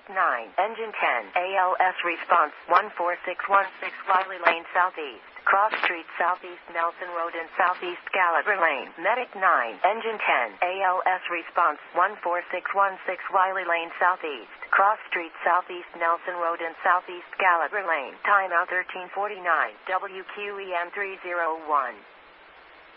Medic 9, Engine 10, ALS response 14616 Wiley Lane Southeast. Cross Street Southeast Nelson Road and Southeast Gallagher Lane. Medic 9, Engine 10, ALS response 14616 Wiley Lane Southeast. Cross Street Southeast Nelson Road and Southeast Gallagher Lane. Timeout 1349, WQEM 301.